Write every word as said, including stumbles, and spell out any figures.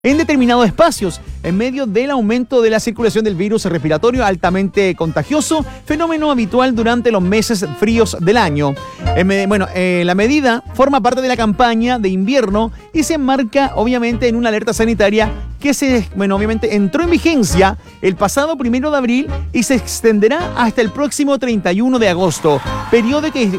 en determinados espacios, en medio del aumento de la circulación del virus respiratorio altamente contagioso, fenómeno habitual durante los meses fríos del año. Eh, bueno, eh, la medida forma parte de la campaña de invierno y se enmarca obviamente en una alerta sanitaria que se, bueno, obviamente entró en vigencia el pasado primero de abril y se extenderá hasta el próximo treinta y uno de agosto, periodo que,